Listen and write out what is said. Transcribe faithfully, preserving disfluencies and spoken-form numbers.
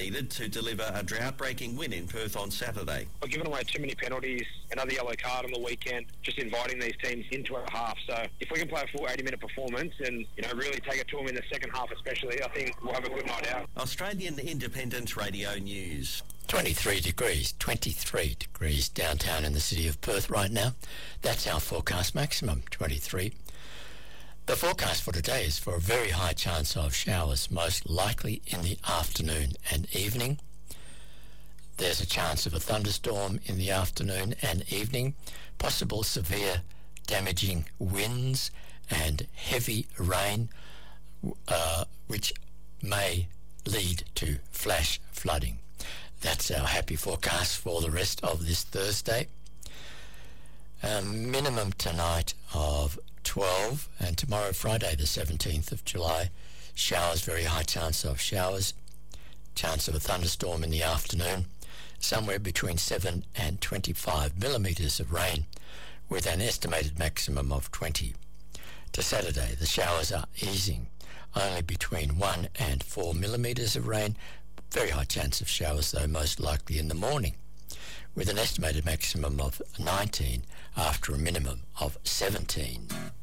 needed to deliver a drought-breaking win in Perth on Saturday. We're giving away too many penalties, another yellow card on the weekend, just inviting these teams into a half. So if we can play a full eighty-minute performance and, you know, really take it to them in the second half especially, I think we'll have a good night out. Australian Independent Radio News. twenty-three degrees, twenty-three degrees downtown in the city of Perth right now. That's our forecast maximum, twenty-three. The forecast for today is for a very high chance of showers, most likely in the afternoon and evening. There's a chance of a thunderstorm in the afternoon and evening, possible severe damaging winds and heavy rain, uh, which may lead to flash flooding. That's our happy forecast for the rest of this Thursday. A minimum tonight of twelve, and tomorrow, Friday the seventeenth of July, showers, very high chance of showers, chance of a thunderstorm in the afternoon, somewhere between seven and twenty-five millimetres of rain, with an estimated maximum of twenty. To Saturday, the showers are easing, only between one and four millimetres of rain, very high chance of showers though, most likely in the morning, with an estimated maximum of nineteen after a minimum of seventeen.